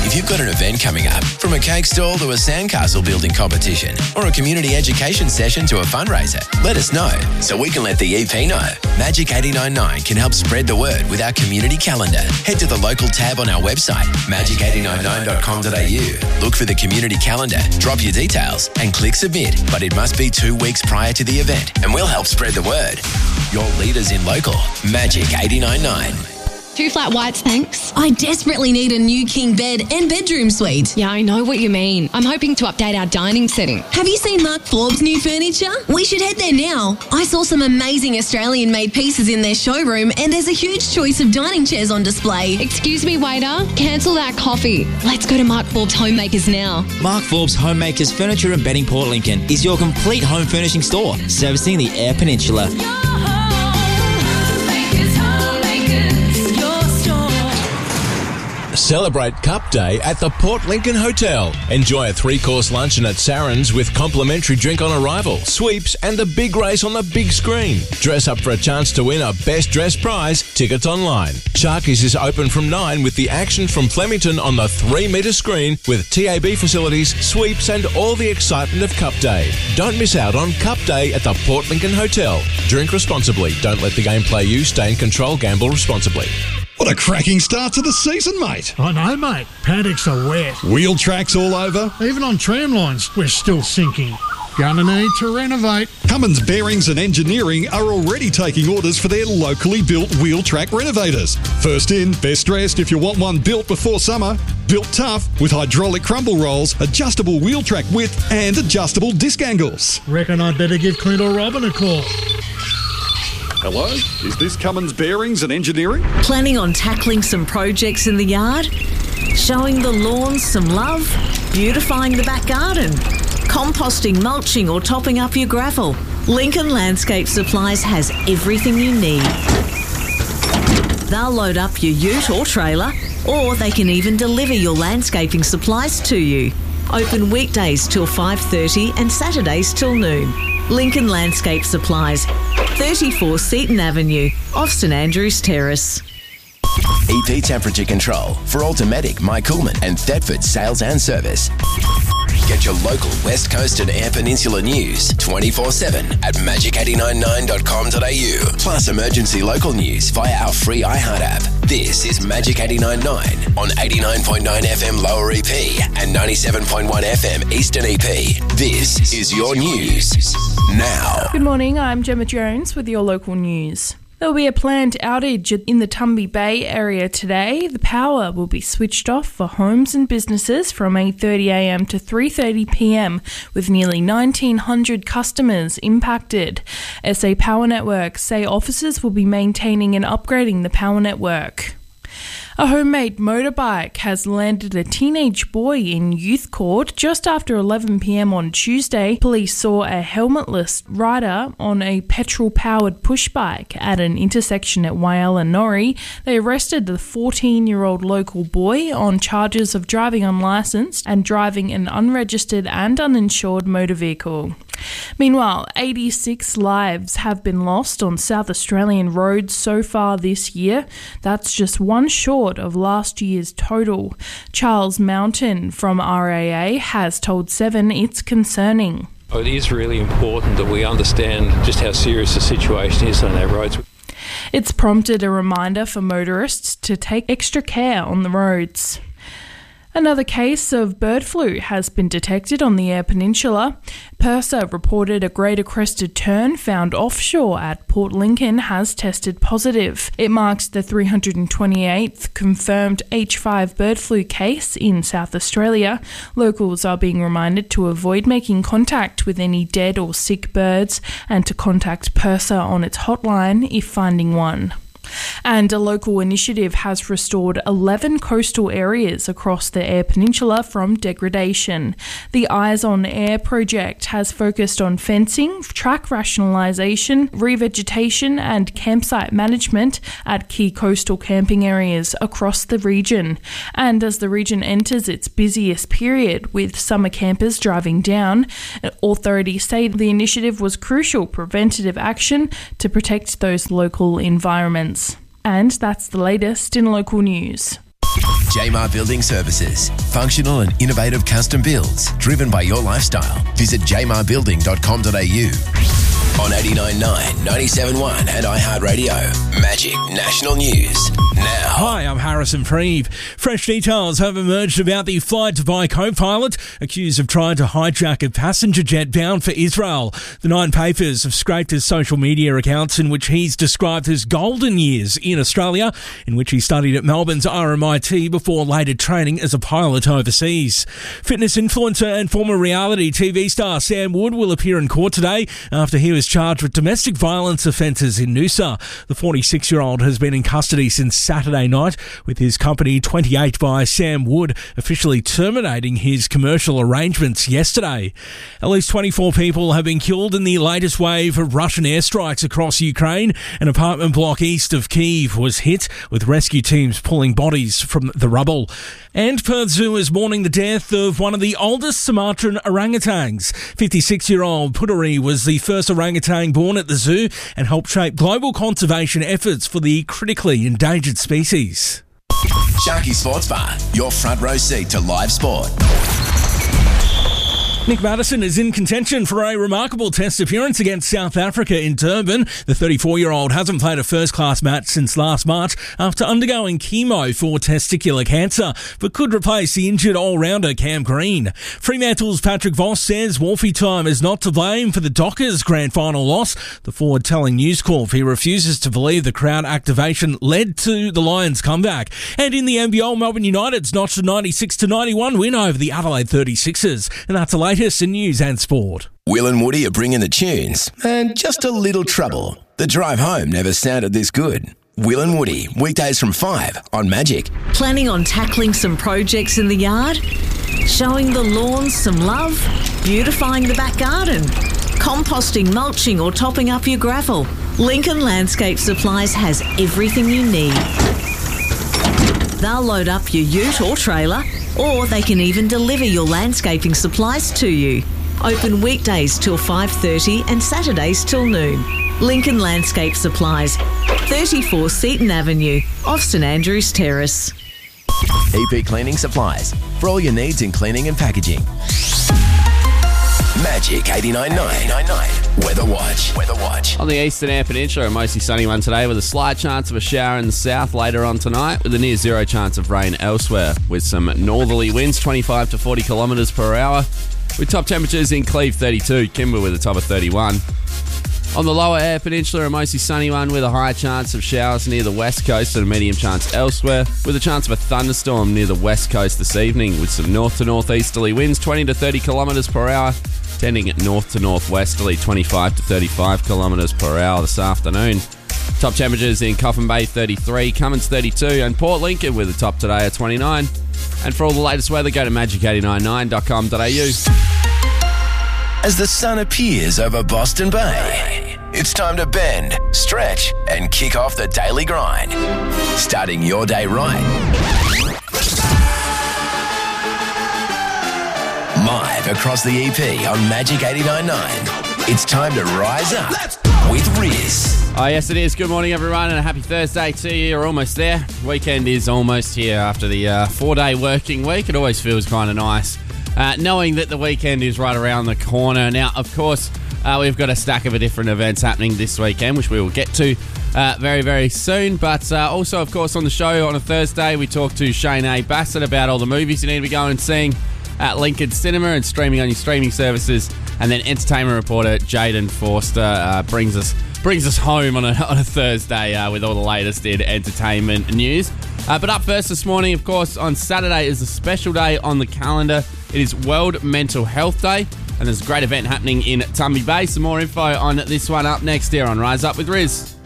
If you've got an event coming up, from a cake stall to a sandcastle building competition or a community education session to a fundraiser, let us know so we can let the EP know. Magic 899 can help spread the word with our community calendar. Head to the local tab on our website, magic899.com.au. Look for the community calendar, drop your details and click submit. But it must be 2 weeks prior to the event and we'll help spread the word. Your leaders in local, Magic 899. 2 flat whites, thanks. I desperately need a new king bed and bedroom suite. Yeah, I know what you mean. I'm hoping to update our dining setting. Have you seen Mark Forbes' new furniture? We should head there now. I saw some amazing Australian-made pieces in their showroom and there's a huge choice of dining chairs on display. Excuse me, waiter. Cancel that coffee. Let's go to Mark Forbes Homemakers now. Mark Forbes Homemakers Furniture and Bedding Port Lincoln is your complete home furnishing store, servicing the Eyre Peninsula. Celebrate Cup Day at the Port Lincoln Hotel. Enjoy a 3-course luncheon at Saren's with complimentary drink on arrival, sweeps and the big race on the big screen. Dress up for a chance to win a Best Dress prize. Tickets online. Sharkies is open from 9 with the action from Flemington on the 3-metre screen with TAB facilities, sweeps and all the excitement of Cup Day. Don't miss out on Cup Day at the Port Lincoln Hotel. Drink responsibly. Don't let the game play you. Stay in control. Gamble responsibly. What a cracking start to the season, mate. I know, mate. Paddocks are wet. Wheel tracks all over. Even on tramlines, we're still sinking. Gonna need to renovate. Cummins Bearings and Engineering are already taking orders for their locally built wheel track renovators. First in, best dressed if you want one built before summer. Built tough with hydraulic crumble rolls, adjustable wheel track width and adjustable disc angles. Reckon I'd better give Clint or Robin a call. Hello, is this Cummins Bearings and Engineering? Planning on tackling some projects in the yard? Showing the lawns some love? Beautifying the back garden? Composting, mulching or topping up your gravel? Lincoln Landscape Supplies has everything you need. They'll load up your ute or trailer, or they can even deliver your landscaping supplies to you. Open weekdays till 5:30 and Saturdays till noon. Lincoln Landscape Supplies, 34 Seaton Avenue, off St Andrews Terrace. EP temperature control for Automatic, My Coolman and Thetford sales and service. Get your local West Coast and Eyre Peninsula news 24/7 at magic899.com.au. Plus emergency local news via our free iHeart app. This is Magic 899 on 89.9 FM Lower EP and 97.1 FM Eastern EP. This is your news now. Good morning, I'm Gemma Jones with your local news. There will be a planned outage in the Tumby Bay area today. The power will be switched off for homes and businesses from 8:30am to 3:30pm, with nearly 1,900 customers impacted. SA Power Network say officers will be maintaining and upgrading the power network. A homemade motorbike has landed a teenage boy in Youth Court just after 11pm on Tuesday. Police saw a helmetless rider on a petrol-powered pushbike at an intersection at Whyalla Norrie. They arrested the 14-year-old local boy on charges of driving unlicensed and driving an unregistered and uninsured motor vehicle. Meanwhile, 86 lives have been lost on South Australian roads so far this year. That's just one short of last year's total. Charles Mountain from RAA has told Seven it's concerning. It is really important that we understand just how serious the situation is on our roads. It's prompted a reminder for motorists to take extra care on the roads. Another case of bird flu has been detected on the Eyre Peninsula. PIRSA reported a greater crested tern found offshore at Port Lincoln has tested positive. It marks the 328th confirmed H5 bird flu case in South Australia. Locals are being reminded to avoid making contact with any dead or sick birds and to contact PIRSA on its hotline if finding one. And a local initiative has restored 11 coastal areas across the Eyre Peninsula from degradation. The Eyes on Eyre project has focused on fencing, track rationalisation, revegetation and campsite management at key coastal camping areas across the region. And as the region enters its busiest period with summer campers driving down, authorities say the initiative was crucial preventative action to protect those local environments. And that's the latest in local news. Jmar Building Services. Functional and innovative custom builds driven by your lifestyle. Visit jmarbuilding.com.au. On 89.9, 97.1 and iHeartRadio. Magic National News. Now. Hi, I'm Harrison Freeve. Fresh details have emerged about the flight Dubai co-pilot accused of trying to hijack a passenger jet bound for Israel. The Nine papers have scraped his social media accounts in which he's described his golden years in Australia, in which he studied at Melbourne's RMIT before later training as a pilot overseas. Fitness influencer and former reality TV star Sam Wood will appear in court today after he was charged with domestic violence offences in Noosa. The 46-year-old has been in custody since Saturday night, with his company 28 by Sam Wood officially terminating his commercial arrangements yesterday. At least 24 people have been killed in the latest wave of Russian airstrikes across Ukraine. An apartment block east of Kyiv was hit, with rescue teams pulling bodies from the rubble. And Perth Zoo is mourning the death of one of the oldest Sumatran orangutans. 56-year-old Puteri was the first orangutan born at the zoo and helped shape global conservation efforts for the critically endangered species. Sharky Sports Bar, your front row seat to live sport. Nick Maddison is in contention for a remarkable test appearance against South Africa in Durban. The 34-year-old hasn't played a first-class match since last March after undergoing chemo for testicular cancer, but could replace the injured all-rounder Cam Green. Fremantle's Patrick Voss says Wolfie time is not to blame for the Dockers' grand final loss. The forward telling News Corp he refuses to believe the crowd activation led to the Lions' comeback. And in the NBL, Melbourne United's notched a 96-91 win over the Adelaide 36ers. And that's the latest in news and sport. Will and Woody are bringing the tunes and just a little trouble. The drive home never sounded this good. Will and Woody, weekdays from 5 on Magic. Planning on tackling some projects in the yard? Showing the lawns some love? Beautifying the back garden? Composting, mulching or topping up your gravel? Lincoln Landscape Supplies has everything you need. They'll load up your ute or trailer, or they can even deliver your landscaping supplies to you. Open weekdays till 5:30 and Saturdays till noon. Lincoln Landscape Supplies, 34 Seaton Avenue, off St Andrews Terrace. EP Cleaning Supplies, for all your needs in cleaning and packaging. Magic 89.9 Weather Watch. On the eastern Eyre Peninsula, a mostly sunny one today with a slight chance of a shower in the south later on tonight, with a near zero chance of rain elsewhere, with some northerly winds 25 to 40 kilometres per hour, with top temperatures in Cleve 32, Kimber with a top of 31. On the lower Eyre Peninsula, a mostly sunny one with a high chance of showers near the west coast and a medium chance elsewhere, with a chance of a thunderstorm near the west coast this evening, with some north to northeasterly winds 20 to 30 kilometres per hour, tending at north to northwesterly 25 to 35 kilometres per hour this afternoon. Top temperatures in Coffin Bay 33, Cummins 32 and Port Lincoln with a top today at 29. And for all the latest weather, go to magic899.com.au. As the sun appears over Boston Bay, it's time to bend, stretch and kick off the daily grind. Starting your day right. Live across the EP on Magic 89.9. It's time to rise up with Riz. Oh, yes, it is. Good morning, everyone, and a happy Thursday to you. You're almost there. Weekend is almost here after the 4-day working week. It always feels kind of nice knowing that the weekend is right around the corner. Now, of course, we've got a stack of different events happening this weekend, which we will get to very, very soon. But also, of course, on the show on a Thursday, we talk to Shane A. Bassett about all the movies you need to be going and seeing at Lincoln Cinema and streaming on your streaming services. And then entertainment reporter Jaden Forster brings us home on a Thursday with all the latest in entertainment news. But up first this morning, of course, on Saturday is a special day on the calendar. It is World Mental Health Day, and there's a great event happening in Tumby Bay. Some more info on this one up next here on Rise Up with Riz.